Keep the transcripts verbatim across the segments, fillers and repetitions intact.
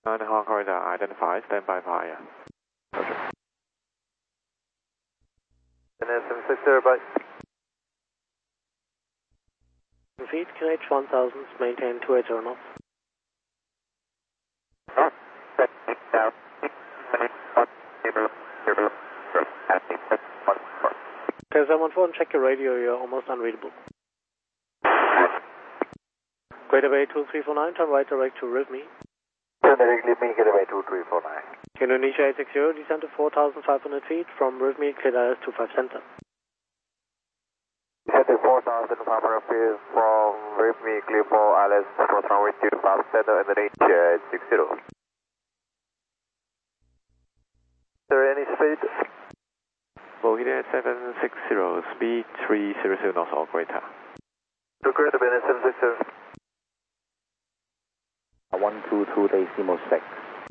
nine Hong Kong radar identified, stand by fire. Roger. N S seven six zero, bye. Feet, Q H one thousand, maintain two eighty knots. Okay, seven one four, check your radio, you're almost unreadable. Greater Bay two three four nine, turn right direct to Rivme. Turn directly, me, Greater Bay two three four nine. Indonesia eight six zero, descend to four thousand five hundred feet from Rivme, clear I S two five center. Descend to four thousand five hundred feet from Rivme, clear for I L S for runway two five center, Indonesia eight six zero. Is there any speed? Bohemian seven six zero, speed three hundred knots or greater. To Greater Bay seven six zero. one two two decimal six.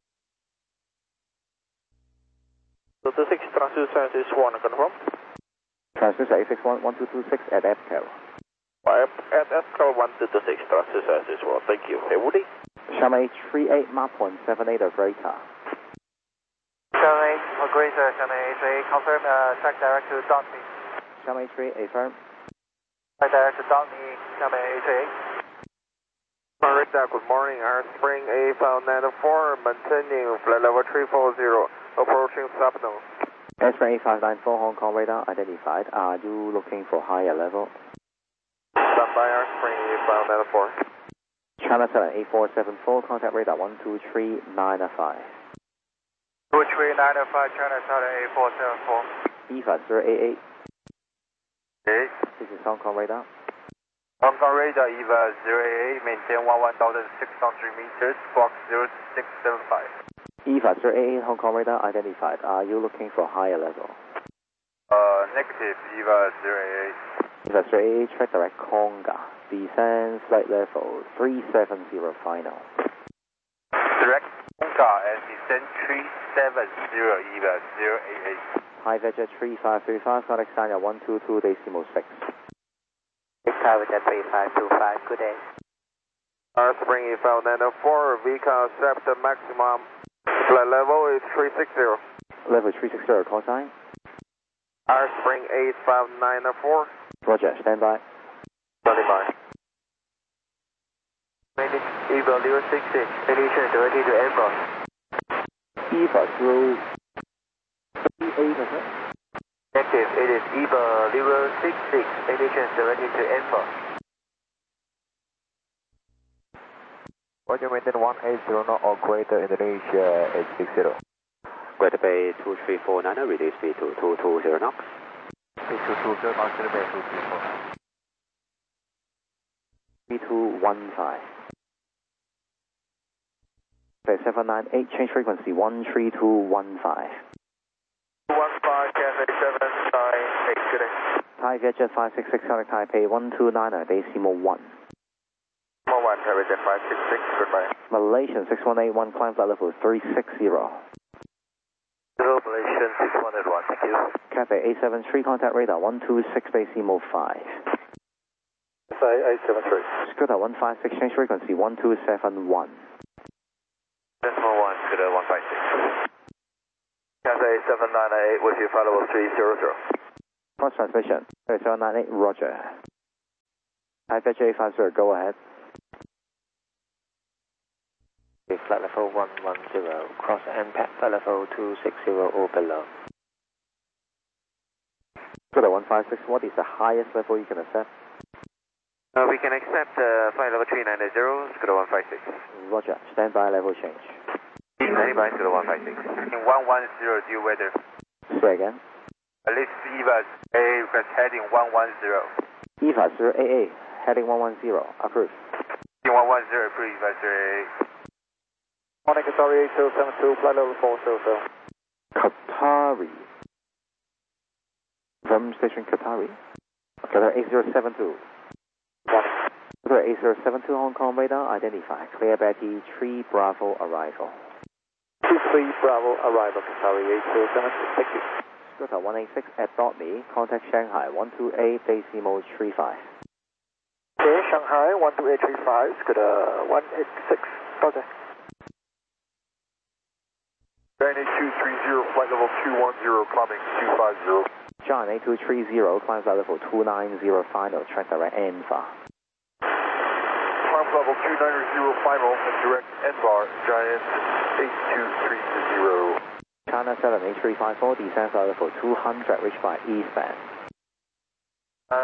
two two six, transducer is one, confirm. Transducer eight six one one two two six at E P C O. At E P C O one two two six, transducer is one, thank you. Hey, Woody? Sharma eight three eight, Mach point seven eight or greater. Sharma eight or greater, Sharma eight three eight, confirm, uh, track direct to dot me. Sharma eight three eight, firm. Track direct to dot me, Sharma eight three eight. Radar, good morning, Air Spring A five nine four, maintaining flight level three four zero, approaching subnode. Air Spring eight five nine four, Hong Kong radar identified. Are you looking for higher level? Stand by, Air Spring A five nine four. China seven eight four seven four, contact radar one two three nine five. two three nine five, China seven eight four seven four. E V A zero eight eight. eight. This is Hong Kong radar. Hong Kong radar, E V A zero eight eight, maintain one one thousand six hundred meters, Fox zero six seven five. E V A zero eight eight, Hong Kong radar identified. Are you looking for higher level? Uh, negative, E V A zero eight eight. E V A zero eight eight, track direct Conga. Descend flight level three seven zero final. Direct Conga and descend three seven zero, E V A zero eight eight. High Veggie three five three five, contact sign at one two two decimal six. Tower three five two five, good day. Air Spring A five nine four, we can accept the maximum flight level is three six zero. Level three six zero, call sign. Air Spring eight five nine four. Roger, stand by. Standing by. E V A zero six six, ignition directly to Airbus. E V A zero eight eight, is it? Negative, it is E V A zero six six, ignition directly to Airbus. Roger, maintain one eight zero knot or greater, Indonesia eight six zero. Greater Bay two three four nine, release speed to two two zero knots. two two zero knots, Greater Bay two three four. three two one five. Okay, seven nine eight, change frequency one three two one five. one five, Cathay seven nine eight, good day. Thai Vietjet five six six, contact Taipei one two nine decimal one. one one, Thai Vietjet five six six, goodbye. Malaysian six one eight one, climb flight level three six zero. Hello, Malaysian six one eight one, thank you. Cathay eight seven three, contact radar one two six decimal five. eight seven three. Scooter one five six, change frequency one two seven one. Decimal one, Scooter one five six. Cathay seven nine eight, with you follow three zero zero. Cross transmission, seven nine eight, roger. Thai Vietjet eight five zero, go ahead. Flight level one one zero, cross M P A C, flight level two six zero or below. Scooter one five six, what is the highest level you can accept? Uh, we can accept uh, flight level three nine zero, Scooter one five six. Roger, stand by, level change. Standing by, Scooter one five six. In one one zero, due weather. Say again. Least E V A A request heading one one zero. E V A zero eight eight, heading one one zero, approved. In one one zero, approved, E V A zero eight eight. Morning, Qatari eight zero seven two, flight level four zero zero. Qatari. From station Qatari. Qatar eight zero seven two. Qatar eight zero seven two, Hong Kong radar identified. Clear Betty three Bravo arrival. two three Bravo arrival, Qatari eight zero seven two, thank you. Scooter one eight six at dot me, contact Shanghai one two eight decimal three five. Okay, Shanghai one two eight three five, Scooter one eight six, roger. three zero, flight level two one zero, climbing two five zero. John eight two three zero, climb flight level two nine zero final, track direct N V A. Climb level two nine zero final and direct N V A, Giant eight two three zero. China seven eight three five four, descend flight level two hundred, reach by eastbound. Uh,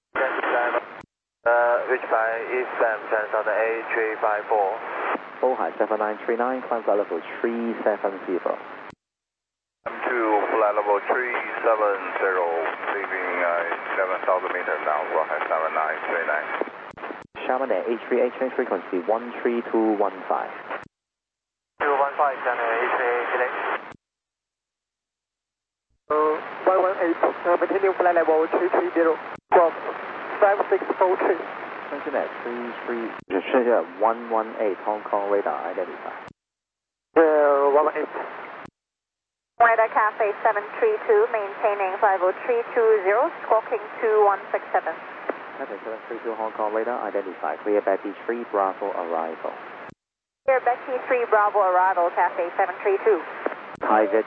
uh, reach by eastbound, China eight three five four. Bohai seven nine three nine, climb flight level three seven zero. To flight level three seven zero, leaving uh, seven thousand meters now, Bohai seven nine three nine. Xiamen Air eight three eight, change frequency one three two one five. two one five, China eight three eight, delay. Uh, one one eight, uh, maintaining flight level three three zero, from five six four three. Transient at three three, transient at one one eight, Hong Kong radar identified. Uh, one one eight. Radar Cafe seven three two, maintaining flight level three two zero, squawking two one six seven. Cafe seven three two, Hong Kong radar identified, clear Betty three Bravo arrival. Clear Betty three Bravo arrival, Cafe seven three two. Thai Jet.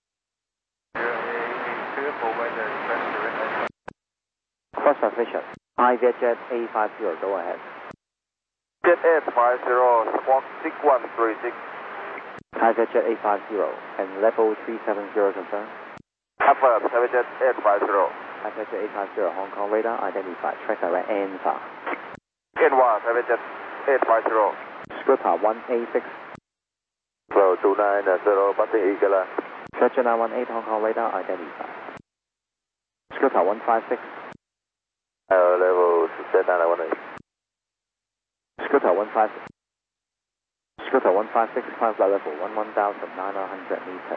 Cross sufficient. Thai Jet eight five zero, go ahead. Jet eight five zero, squawk six one three six. Thai Jet eight five zero, and level three seven zero confirmed. Affirm, Thai Jet eight five zero. Thai Jet eight five zero, Hong Kong radar identified, track direct N V A. N V A, Thai Jet eight five zero. Scripper one eight six. Flow two nine zero, passing Eagle. Stretcher nine one eight, Hong Kong radar identified. Scripper one five six. Uh, level nine one eight. Scripper one five six. Scripper one five six, climb flight level one one thousand nine hundred meters.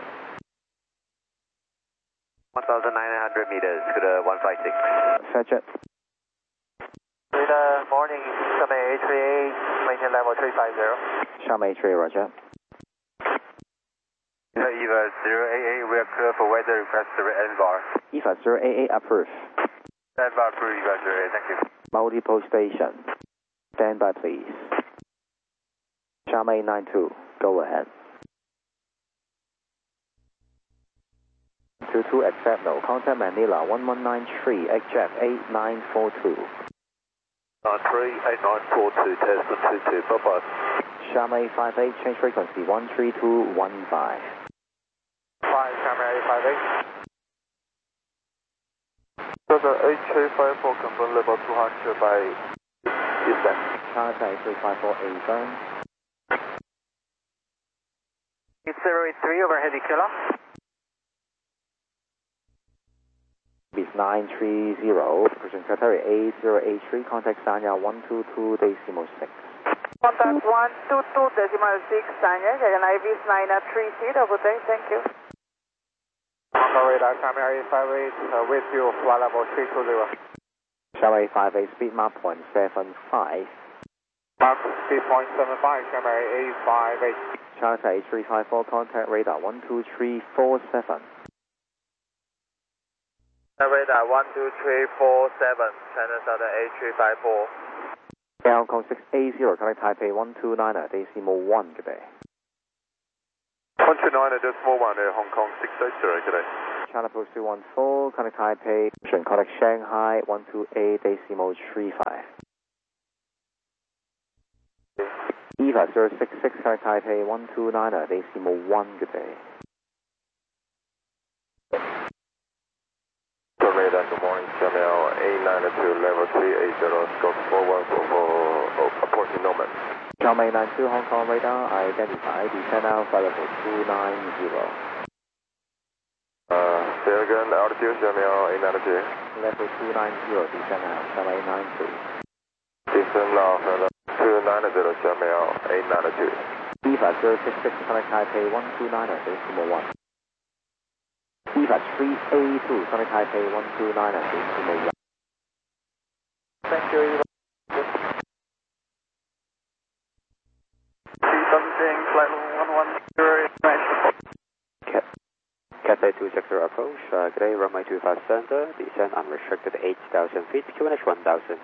one thousand nine hundred meters, Scooter one five six. Fetch it. Good uh, morning, Xiamen eight three eight, maintain level three five zero. Xiamen eight three, roger. Eva zero eight eight, we are clear for weather request to N V A. Eva zero eight eight, approved. N V A approved, Eva zero eight, thank you. Multiple station. Stand by, please. Xiamen eight nine two, go ahead. two two, accept no. Contact Manila one one nine three, Jet eight nine four two. nine three eight nine four two, test one two two, bye bye. Xiamen eight five eight, change frequency one three two one five. five, Xiamen eight five eight. Brother eight three five four, confirm level two hundred by eastbound. China eight three five four, A burn. eight zero eight three, overhead kilo. Beast nine three zero, Christian Secretary eight zero eight three, contact Sanya one two two decimal six. Contact one two two decimal six, Sanya, Jaganai Beast nine three C, double day, thank you. Hong Kong radar, Xiamen eight five eight, uh, with you, flight level three two zero. Xiamen eight five eight, speed mark point seven five. Mark speed point seven five, Xiamen eight five eight. China eight three five four, contact radar one two three four seven. Radar one two three four seven, China Southern eight three five four. Air Hong Kong six eight zero, contact Taipei one two nine, decimal one, good day. one two nine, decimal one, Air Hong Kong six eight zero, good day. China Post two one four, contact Taipei, contact Shanghai one two eight, decimal three five. Eva zero six six, contact Taipei one two nine, decimal one, good day. Radar, good morning, Xiamen eight nine two, level three eight zero, scope four one four four, approaching Norman. Xiamen eight nine two, Hong Kong radar, identified, descend now, flight level two nine zero. Uh, say again, altitude, Xiamen eight nine two. Level two nine zero, descend now, Xiamen eight nine two. Descend now, two nine zero, Xiamen eight nine two. Eva zero six six, contact Taipei one two nine, decimal one. Eva three eight two, contact Taipei one two nine, decimal one. Thank you, Eva. See something, flight one one zero, Cat, Cathay two six zero approach, uh, good day, runway two five center, descend unrestricted eight thousand feet, Q N H one thousand.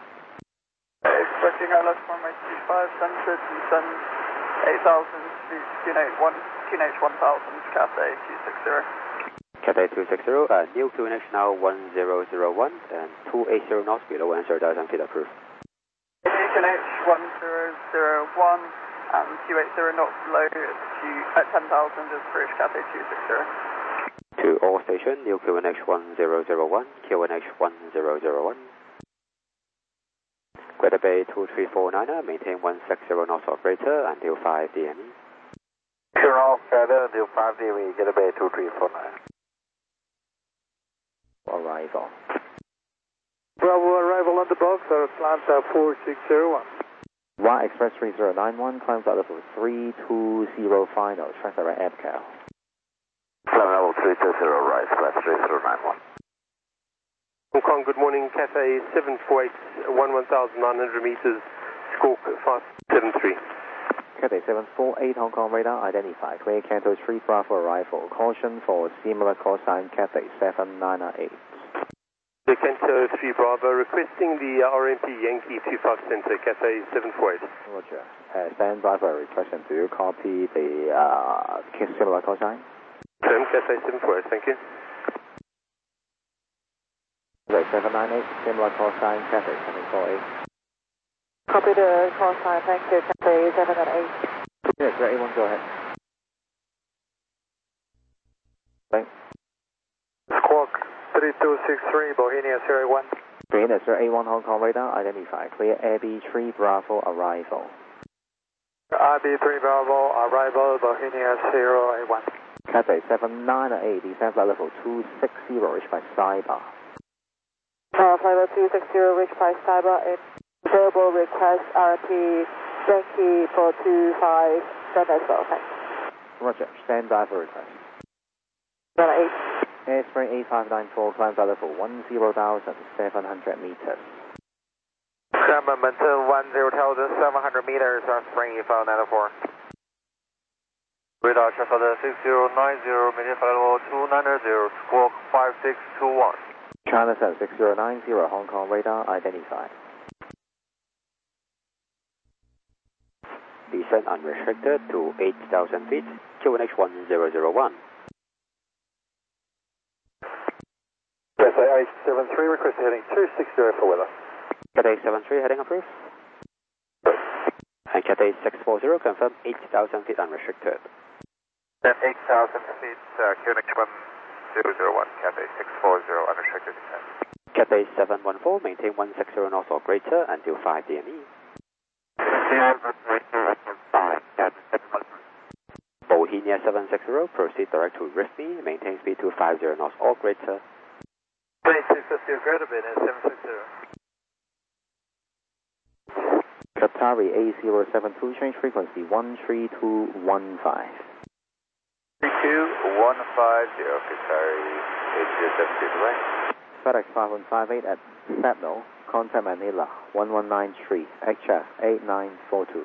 Expecting I L S for my two five center, descend eight thousand feet, Q N H one Q N H one thousand, Cathay two sixty. Cathay two sixty, uh, new Q N H now one zero zero one and two eighty knots below one zero thousand feet approved. Q N H one zero zero one and two eighty knots below at ten thousand is British Cathay two sixty. To all station, new Q N H one zero zero one, Q N H one zero zero one. Greater Bay two three four nine, maintain one sixty knots operator until five D M E. Sure, all Feather until five D M E, Greater Bay two three four nine. Arrival. Bravo, arrival on the box, Atlanta four six zero one. Y Express three zero nine one, climb flight level three two zero final, transfer at ABCAL. Climb level three two zero, right, flight three zero nine one. Hong Kong, good morning, Cathay seven four eight, one one thousand nine hundred meters, squawk five seven three. Cathay seven four eight, Hong Kong radar identified, clear Canto three Bravo arrival, caution for similar call sign Cathay seven nine eight. The Canto three Bravo requesting the R M P Yankee two five Center, Cathay seven four eight. Roger. Uh, stand by for a request and do you copy the uh, similar call sign? Term, Cathay seven four eight, thank you. seven nine eight, similar call sign, Cathay seven four eight. Copy the call sign, thank you, Cathay seven nine eight. Yes, A one, go ahead. Thanks. Squawk three two six three, Bohemia zero one. Bohemia A one, Hong Kong radar identified, clear Air B three Bravo arrival. R B three Bravo, arrival, Bohemia zero eight one. Cathay seven nine eight, descent flight level two sixty, reached by Cyber. Uh, flight level two sixty, reached by Cyber, it's verbal request R P Yankee four two five, send as well, thanks. Roger, stand by for request. seven eight. Airspring eight five nine four, climb flight level one zero thousand seven hundred meters. Climb momentum one zero thousand seven hundred meters, on spring E F L nine four. Radar traffic six zero nine zero, maintain flight level two nine zero, squawk five six two one. China seven six zero nine zero, Hong Kong radar identified. Descent unrestricted to eight thousand feet, Q N H one zero zero one. Cathay eight seven three, request heading two six zero for weather. Cathay seven three, heading approved. And Cathay six four zero, confirm eight thousand feet unrestricted. Then eight thousand feet, uh, Q N H one zero zero one, Cathay six four zero, unrestricted descent. Cathay seven one four, maintain one sixty knots or greater until five D M E. Bohemia seven six zero, proceed direct to R I F M, maintain speed to five zero knots or greater. twenty-six fifty, greater bin is seven six zero. Qatari A zero seven two, change frequency one three two one five. three two one five zero, Qatari A zero seven two, right? FedEx five one five eight at Sapno, contact Manila one one nine three, H F eight nine four two.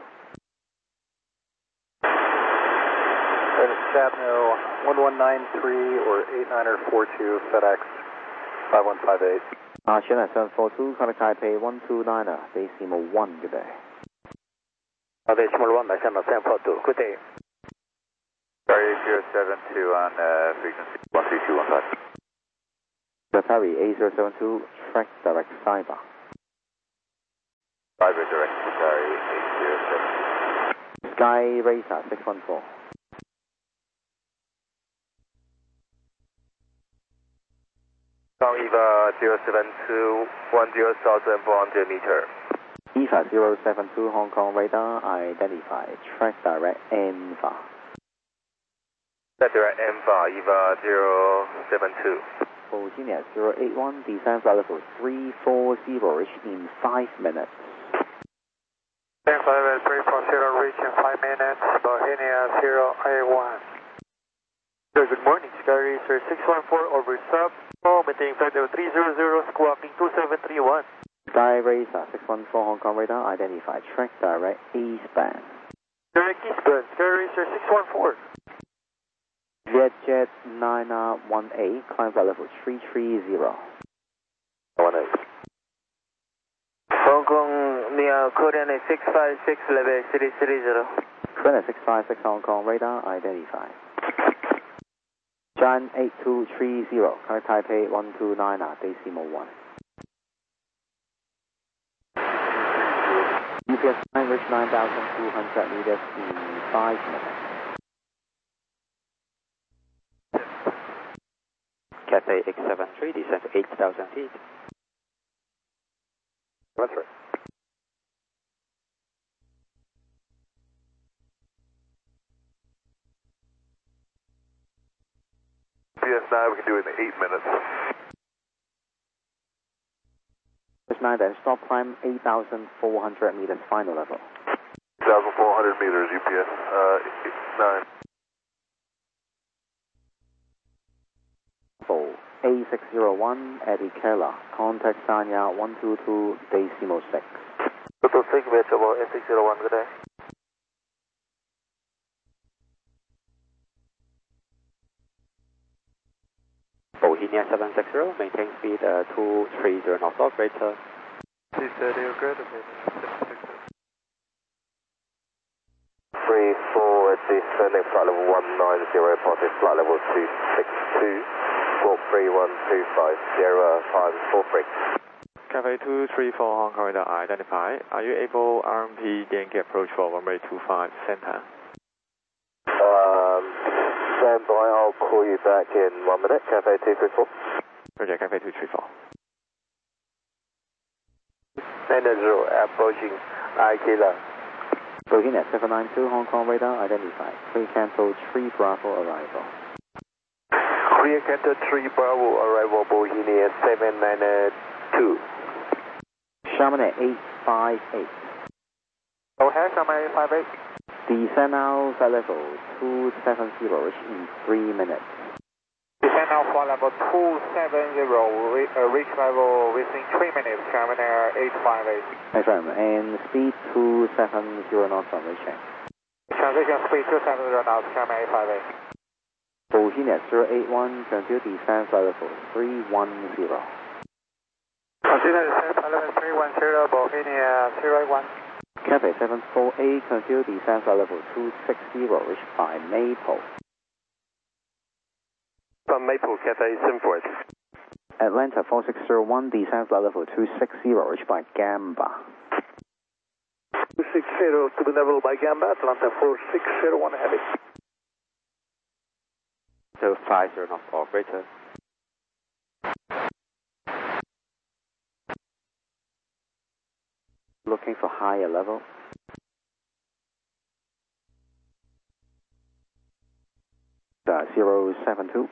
Sapno one one nine three or eight nine four two, FedEx five one five eight. Uh, China seven four two, contact Taipei one two nine, decimal one, good day. Decimal one, December seven four two, good day. Sorry, zero seven two on uh, frequency one three two one five. Qatari A zero seven two, track direct Cyber. Cyber direct Qatari A zero seven two. Sky Racer six one four. EVA zero seven two, one zero thousand four hundred meter. EVA zero seven two, Hong Kong radar identified, track direct ENVA. Track direct ENVA, EVA zero seven two. Bohemia zero eight one, descent flight level three four zero, reach in five minutes. Descent flight level three four zero, reach in five minutes, Bohemia zero eight one. Good morning, Sky Racer six one four over sub, maintaining flight level three zero zero, squawking two seven three one. Sky Racer six one four, Hong Kong radar identified, track direct eastbound. Direct eastbound, Sky Racer six one four. Vietjet nine one eight, climb flight level three three zero. one eight. Hong Kong, near Korean six five six, level three three zero. Credit six five six Hong Kong radar identified. John eight two three zero, contact Taipei one two nine decimal one. U P S nine reach nine thousand two hundred meters in five minutes. Cathay X seven three, descent eight thousand feet. That's right. P S nine, we can do it in eight minutes. U P S nine, then stop climb eight thousand four hundred meters final level. eight thousand four hundred meters, U P S uh, nine. A six zero one, Eddie Keller, contact Sanya one two two decimal six. two two six, reachable A six zero one, good day. Bohemia seven six zero, maintain speed uh, two three zero knots, operator. Please uh, you're good, okay. three four, descending flight level one nine zero, positive flight level two six two. four three one two five zero five four three. Cathay two three four Hong Kong radar identified. Are you able R M P Yankee approach for runway two five center? Um, stand by, I'll call you back in one minute. Cathay two three four. Roger, Cathay two three four. nine zero, approaching Aikila. Bohemia seven nine two Hong Kong radar identified. Please cancel three Bravo arrival. Clear Canter three Bravo, arrival Bohemia seven nine two. Chamonix eight five eight. Go ahead, Chamonix eight five eight. Descend now flight level two seven zero in three minutes. Descend now flight level two seven zero, re uh, reach level within three minutes, Chamonix eight five eight. Confirm, and speed two seven zero knots on reaching. Transition speed two seven zero knots, Chamonix eight five eight. Bohemia zero eight one, continue descend flight level three one zero. Continue descend flight level three one zero, Bohemia zero eight one. Cathay seven four eight, continue descend flight level two six zero, reached by Maple. From Maple, Cathay seven four eight. Atlanta four six zero one, descend flight level two six zero, reached by Gamba. two six zero to be level by Gamba, Atlanta four six zero one heavy. So five zero knots, operator. Looking for higher level. Uh, zero seven two.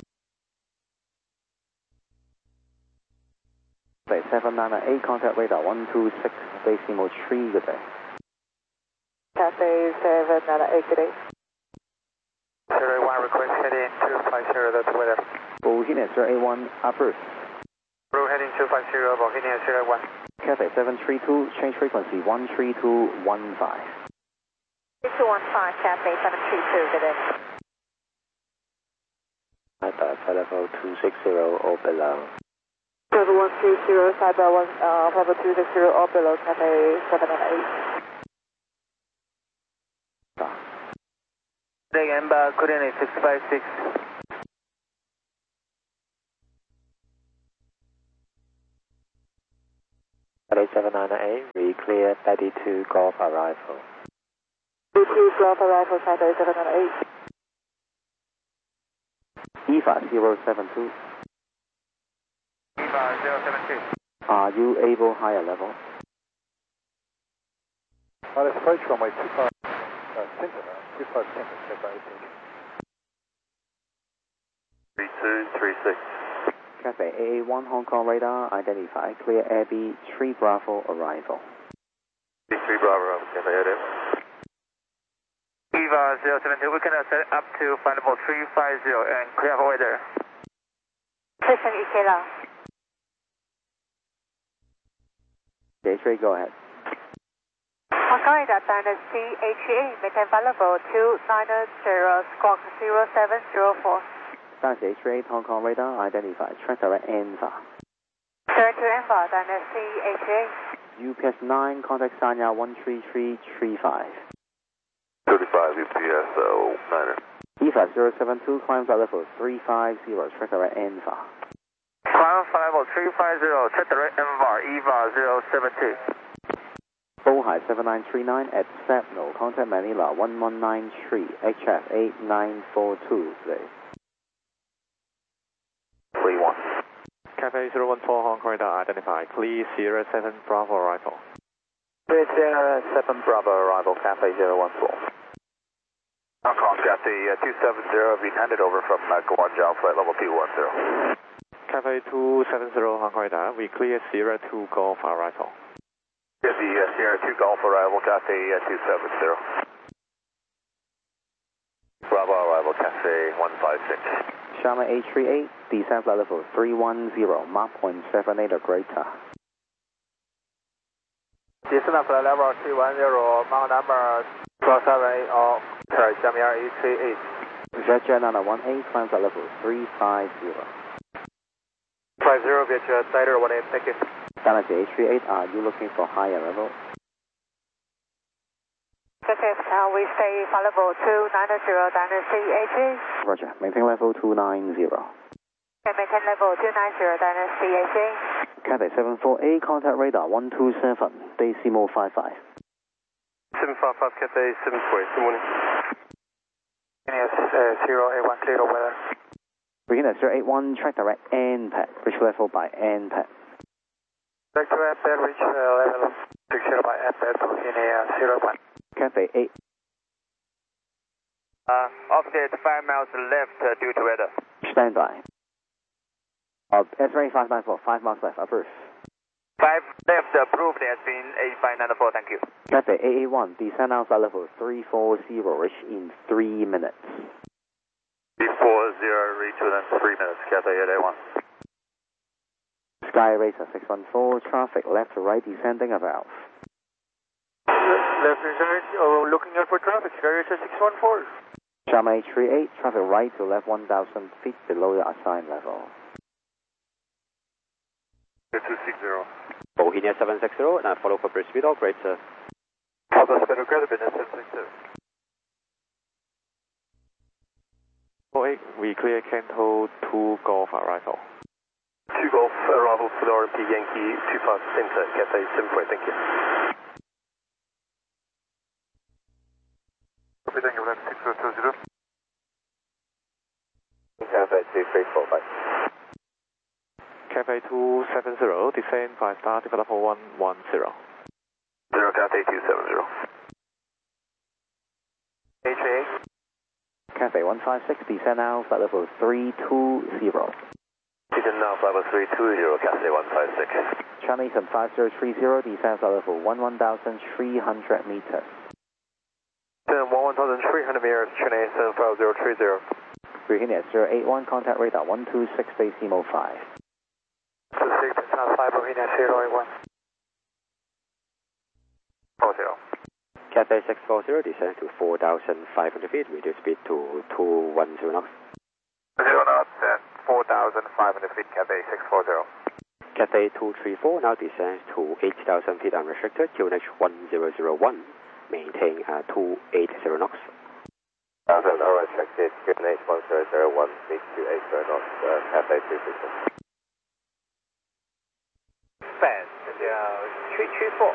Say seven nine eight, contact radar one two six decimal three, good day. Cathay seven nine eight, good day. zero eight one, request heading two five zero, that's weather. Bohemia zero eight one, approved. Route heading two five zero, Bohemia zero eight one. Cathay seven three two, change frequency one three two one five. three two one five, Cathay seven three two, good day. Flight level two six zero or below. Level one three zero, Cyber one, uh, level two six zero or below, Cathay seven nine eight. Gamba, coordinate six five six. Cathay seven nine eight, re-clear thirty-two Golf arrival. thirty-two Golf arrival, Cathay seven nine eight. E V A zero seven two. E V A zero seven two. Are you able higher level? Uh, let's approach runway two five uh, center now. two five center, check by eighteen. three two three six. Cathay A A one Hong Kong radar identified. Clear Air B three Bravo arrival. B three Bravo, Cathay eight eight. E V A zero seven two, we can set up to flight level three five zero and clear for weather. Station Ikela. J three, go ahead. Hong Kong radar, China C H A, maintain flight level two nine zero, squawk zero seven zero four. China J three eight Hong Kong radar identified. Transfer Enva. Turn to Enva, China C H A. U P S nine, contact Sanya one three three three five. thirty-five U P S uh, niner. E five zero seven two climbs at level three five zero, track direct N V A. Climb five oh three five zero, track direct N V A, E V A zero seven two. Bohai seven nine three nine at Stepno, contact Manila one one nine three, H F eight nine four two, please. three one. Cafe zero one four Hong Kong radar identified, clear Sierra seven Bravo arrival. Clear Sierra seven Bravo arrival, Cafe zero one four. Hong Kong, got the uh, two seven zero being handed over from uh, Guangzhou, flight level two one zero. Cafe two seven zero Hong Kong radar, we clear Sierra two Golf arrival. Get the uh, Sierra two Golf arrival, got the uh, two seven zero. Bravo arrival, Cafe one five six. Sharma eight three eight, descent flight level three one zero, Mach point seven eight or greater. Descent flight level three one zero, Mach number four seven eight or sorry, Sharma eight three eight. Vietjet nine one eight, climbs at level three five zero. five zero, Vietjet Niner one eight, thank you. Galaxy eight three eight, are you looking for higher level? Vietjet, uh, we stay flight level two nine zero, Dynasty C H E. Roger, maintain level two nine zero. Okay, maintain level two nine zero, Dynasty C H E. Cathay seven four eight, contact radar one two seven, Decimo five five. seven five five Cathay seven four eight, good morning. Yes, uh, zero eight one, clear to weather. Beginner zero eight one, track direct N P A D, reach level by N P A D. Direct to N P A D, reach uh, level six zero by N P A D, Beginner uh, zero one. Cathay eight. Uh, offset five miles left uh, due to weather. Stand by. Uh, S R A five nine four, five miles left, approved. five left approved has been eight five nine four, thank you. Cathay eight eight one, descend outside level three four zero, reach in three minutes. three four zero, reach within three minutes, Cathay eight eight one. Sky Racer six one four, traffic left to right descending about. Left return, oh, looking out for traffic, Sky Racer six one four. Sharma eight three eight, traffic right to left one thousand feet below your assigned level. two six zero. Bohemia seven six zero, and follow for bridge speed operator. Papa Spero Credit Business seven six zero. four eight, we clear Canto two Golf arrival. two Golf arrival for the R P Yankee two five Center, Cathay seven four eight, thank you. Copy, thank you, left six zero two zero. Cathay two three four, bye. Cafe two seven zero, descend by star developer one one zero. Zero, Cathay two seven zero. H A. Cathay one five six, descend now, flight level three two zero. Descend now, flight level three two zero, Cathay one five six. Chinese and five zero three zero, descend flight level one one thousand three hundred meters. Then one one thousand three hundred meters, Chinese and five zero three zero. Virginia zero eight one, contact radar one two six Decimo five. two six, uh, five, Bohemia zero eight one. four zero. Cathay six four zero, descend to four thousand five hundred feet, reduce speed to two one zero knots. Zero knots at four thousand five hundred feet, Cathay six four zero. Cathay two three four now descends to eight thousand feet unrestricted, Q N H one zero zero one, maintain uh, two eighty knots. Thousand unrestricted, Q N H one zero zero one, speed two eighty knots, uh, Cathay two three four. Fast, uh, three three four.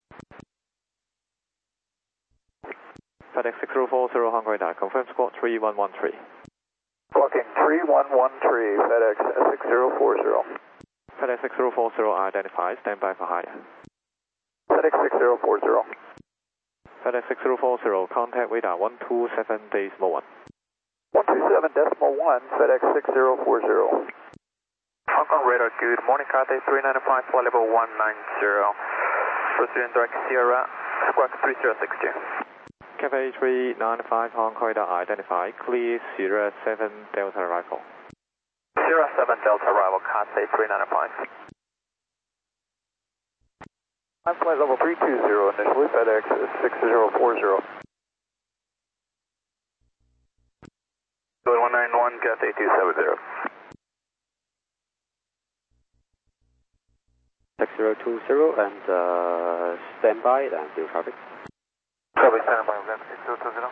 FedEx six zero four zero Hong Kong radar, confirm squawk three one one three. Walking three one one three, FedEx six zero four zero. FedEx six zero four zero identified, stand by for higher. FedEx six zero four zero. FedEx six zero four zero, contact radar one two seven decimal one. one two seven decimal one, FedEx six zero four zero. Hong Kong radar, good morning, Cathay three nine five, flight level one nine zero. Proceeding direct Sierra, squawk three zero six two. Cathay three nine five Hong Kong radar identified, clear Sierra seven Delta arrival. Sierra seven Delta arrival, Cathay three nine five. I'm flight level three two zero initially, FedEx six zero four zero. one nine one, Cathay two seven zero. six zero two zero and uh, stand by and do traffic. Uh, Copy, stand by, Black six zero two zero.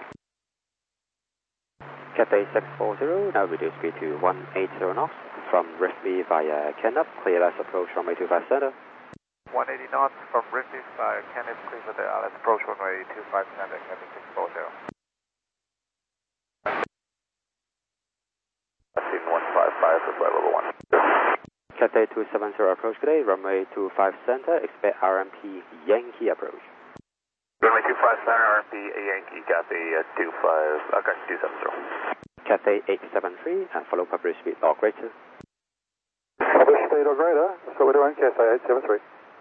Cathay six four zero, now reduce speed to one eighty knots from Rifty via Kenneth, clear last approach runway two five center. one eighty knots from Rifty via Kenneth, clear for the let's approach runway two five center, Cathay six four zero. one five five for flight level one. Cathay two seven zero approach today, runway two five center, expect R M P Yankee approach. Runway two five center, R M P Yankee, Cathay uh, two five, okay, two seven zero. Cathay eight seven three, and follow public speed or greater. Public speed or greater, that's what we're doing, Cathay eight seven three.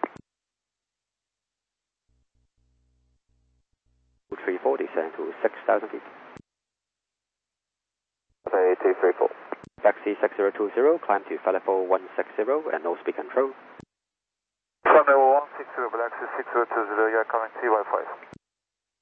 three four, descend to six thousand feet. Cathay two three four. Taxi six zero two zero, climb to flight level one six zero and no speed control. Flight level one six zero, Black six zero two zero, you're coming C Y five.